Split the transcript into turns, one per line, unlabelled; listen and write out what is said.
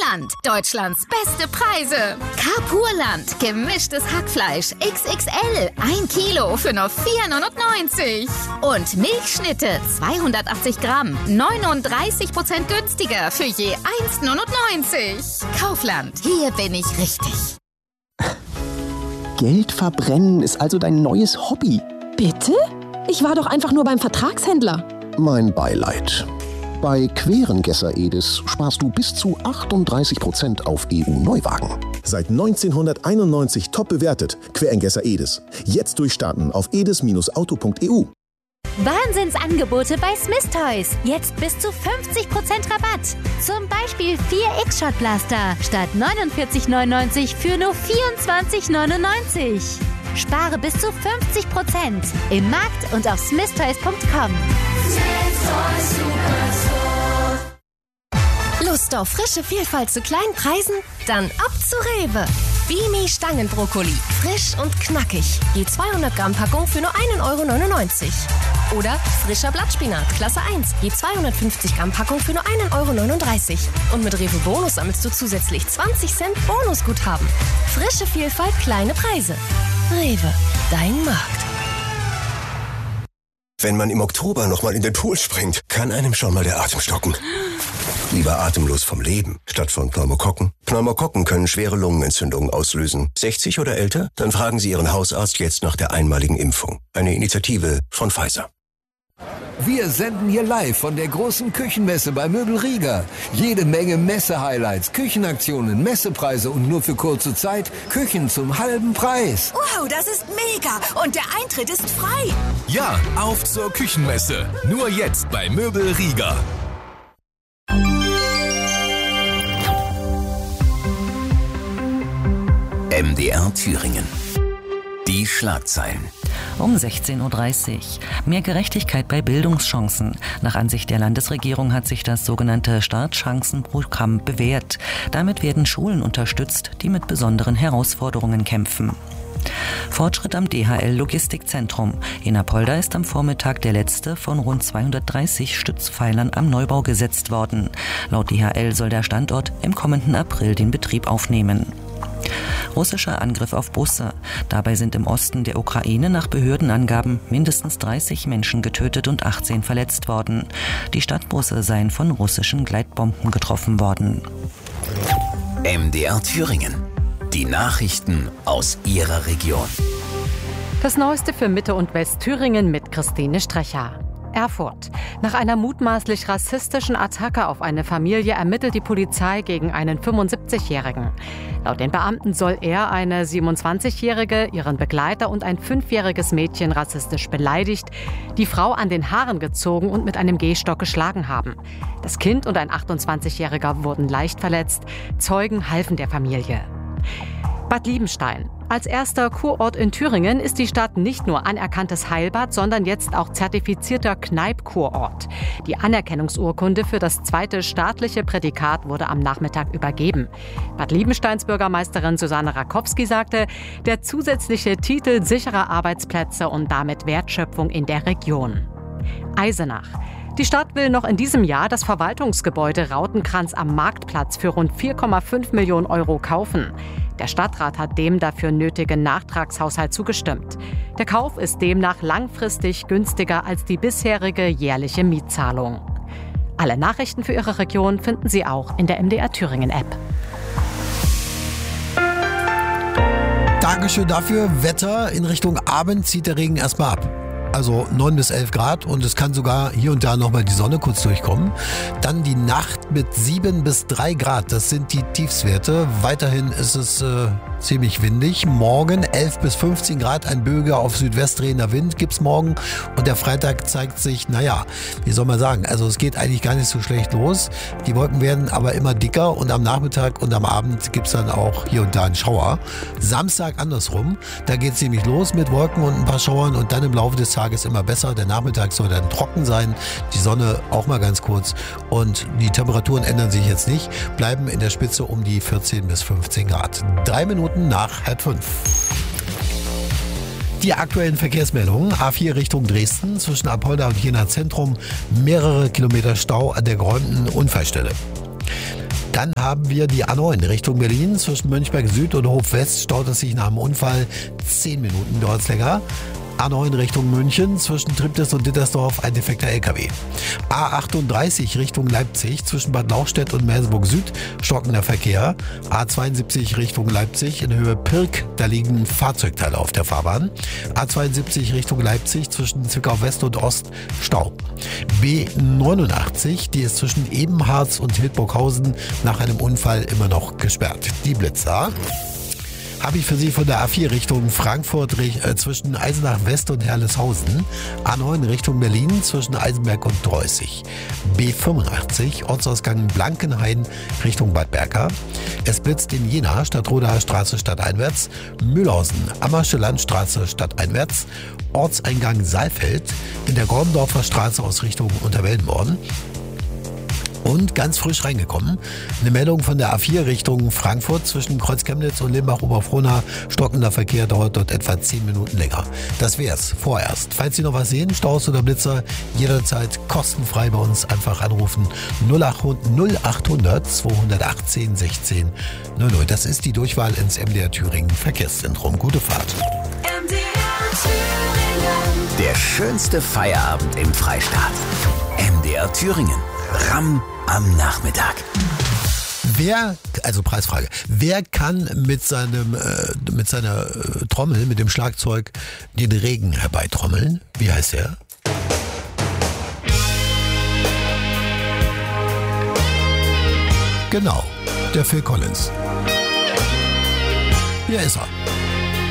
Carpurland, Deutschlands beste Preise. Carpurland, gemischtes Hackfleisch XXL, 1 Kilo für nur 4,99 €. Und Milchschnitte, 280 Gramm, 39% günstiger für je 1,99 €. Kaufland, hier bin ich richtig.
Geld verbrennen ist also dein neues Hobby.
Bitte? Ich war doch einfach nur beim Vertragshändler.
Mein Beileid. Bei Querengesser Edis sparst du bis zu 38% auf EU-Neuwagen.
Seit 1991 top bewertet. Querengesser Edis. Jetzt durchstarten auf edis-auto.eu.
Wahnsinnsangebote bei Smith Toys. Jetzt bis zu 50% Rabatt. Zum Beispiel 4 X-Shot Blaster statt 49,99 für nur 24,99. Spare bis zu 50% im Markt und auf smithtoys.com.
Lust auf frische Vielfalt zu kleinen Preisen? Dann ab zu Rewe. Bimi Stangenbrokkoli. Frisch und knackig. Je 200 Gramm Packung für nur 1,99 €. Oder frischer Blattspinat, Klasse 1. Je 250 Gramm Packung für nur 1,39 €. Und mit Rewe Bonus sammelst du zusätzlich 20 Cent Bonusguthaben. Frische Vielfalt, kleine Preise. Rewe, dein Markt.
Wenn man im Oktober nochmal in den Pool springt, kann einem schon mal der Atem stocken. Lieber atemlos vom Leben, statt von Pneumokokken. Pneumokokken können schwere Lungenentzündungen auslösen. 60 oder älter? Dann fragen Sie Ihren Hausarzt jetzt nach der einmaligen Impfung. Eine Initiative von Pfizer.
Wir senden hier live von der großen Küchenmesse bei Möbel Rieger. Jede Menge Messe-Highlights, Küchenaktionen, Messepreise und nur für kurze Zeit Küchen zum halben Preis.
Wow, das ist mega! Und der Eintritt ist frei!
Ja, auf zur Küchenmesse. Nur jetzt bei Möbel Rieger.
MDR Thüringen. Die Schlagzeilen.
Um 16:30 Uhr. Mehr Gerechtigkeit bei Bildungschancen. Nach Ansicht der Landesregierung hat sich das sogenannte Startchancenprogramm bewährt. Damit werden Schulen unterstützt, die mit besonderen Herausforderungen kämpfen. Fortschritt am DHL-Logistikzentrum. In Apolda ist am Vormittag der letzte von rund 230 Stützpfeilern am Neubau gesetzt worden. Laut DHL soll der Standort im kommenden April den Betrieb aufnehmen. Russischer Angriff auf Busse. Dabei sind im Osten der Ukraine nach Behördenangaben mindestens 30 Menschen getötet und 18 verletzt worden. Die Stadtbusse seien von russischen Gleitbomben getroffen worden.
MDR Thüringen. Die Nachrichten aus Ihrer Region.
Das Neueste für Mitte- und Westthüringen mit Christine Strecher. Erfurt. Nach einer mutmaßlich rassistischen Attacke auf eine Familie ermittelt die Polizei gegen einen 75-Jährigen. Laut den Beamten soll er eine 27-Jährige, ihren Begleiter und ein 5-jähriges Mädchen rassistisch beleidigt, die Frau an den Haaren gezogen und mit einem Gehstock geschlagen haben. Das Kind und ein 28-Jähriger wurden leicht verletzt. Zeugen halfen der Familie. Bad Liebenstein. Als erster Kurort in Thüringen ist die Stadt nicht nur anerkanntes Heilbad, sondern jetzt auch zertifizierter Kneipp-Kurort. Die Anerkennungsurkunde für das zweite staatliche Prädikat wurde am Nachmittag übergeben. Bad Liebensteins Bürgermeisterin Susanne Rakowski sagte, der zusätzliche Titel sicherer Arbeitsplätze und damit Wertschöpfung in der Region. Eisenach. Die Stadt will noch in diesem Jahr das Verwaltungsgebäude Rautenkranz am Marktplatz für rund 4,5 Millionen € kaufen. Der Stadtrat hat dem dafür nötigen Nachtragshaushalt zugestimmt. Der Kauf ist demnach langfristig günstiger als die bisherige jährliche Mietzahlung. Alle Nachrichten für Ihre Region finden Sie auch in der MDR Thüringen App.
Dankeschön dafür. Wetter in Richtung Abend zieht der Regen erstmal ab. Also 9 bis 11 Grad und es kann sogar hier und da nochmal die Sonne kurz durchkommen. Dann die Nacht mit 7 bis 3 Grad, das sind die Tiefstwerte. Weiterhin ist es ziemlich windig. Morgen 11 bis 15 Grad, ein böiger auf Südwest drehender Wind gibt's morgen. Und der Freitag zeigt sich, naja, wie soll man sagen, also es geht eigentlich gar nicht so schlecht los. Die Wolken werden aber immer dicker und am Nachmittag und am Abend gibt's dann auch hier und da einen Schauer. Samstag andersrum, da geht's nämlich los mit Wolken und ein paar Schauern und dann im Laufe des Tages immer besser. Der Nachmittag soll dann trocken sein, die Sonne auch mal ganz kurz und die Temperaturen ändern sich jetzt nicht, bleiben in der Spitze um die 14 bis 15 Grad. 3 Minuten nach 4:30. Die aktuellen Verkehrsmeldungen. A4 Richtung Dresden, zwischen Apolda und Jena Zentrum, mehrere Kilometer Stau an der geräumten Unfallstelle. Dann haben wir die A9 Richtung Berlin. Zwischen Mönchberg Süd und Hof West staut es sich nach dem Unfall. 10 Minuten dauert es länger. A9 Richtung München, zwischen Triptis und Dittersdorf ein defekter LKW. A38 Richtung Leipzig, zwischen Bad Lauchstädt und Merseburg Süd stockender Verkehr. A72 Richtung Leipzig in Höhe Pirk, da liegen Fahrzeugteile auf der Fahrbahn. A72 Richtung Leipzig, zwischen Zwickau West und Ost Stau. B89, die ist zwischen Ebenharz und Hildburghausen nach einem Unfall immer noch gesperrt. Die Blitzer habe ich für Sie von der A4 Richtung Frankfurt zwischen Eisenach West und Herleshausen. A9 Richtung Berlin zwischen Eisenberg und Dreußig. B85 Ortsausgang Blankenhain Richtung Bad Berka. Es blitzt in Jena Stadtrodaer Straße stadteinwärts. Mühlhausen Ammersche Landstraße stadteinwärts. Ortseingang Saalfeld in der Gorndorfer Straße aus Richtung Unterwellenborn. Und ganz frisch reingekommen, eine Meldung von der A4 Richtung Frankfurt zwischen Kreuz-Chemnitz und Limbach-Oberfrohna. Stockender Verkehr dauert dort etwa 10 Minuten länger. Das wär's vorerst. Falls Sie noch was sehen, Staus oder Blitzer, jederzeit kostenfrei bei uns einfach anrufen. 0800 218 16 00. Das ist die Durchwahl ins MDR Thüringen Verkehrszentrum. Gute Fahrt.
MDR Thüringen. Der schönste Feierabend im Freistaat. MDR Thüringen. Ramm am Nachmittag.
Preisfrage, wer kann mit seiner Trommel, mit dem Schlagzeug, den Regen herbeitrommeln? Wie heißt er? Genau, der Phil Collins. Hier ist er.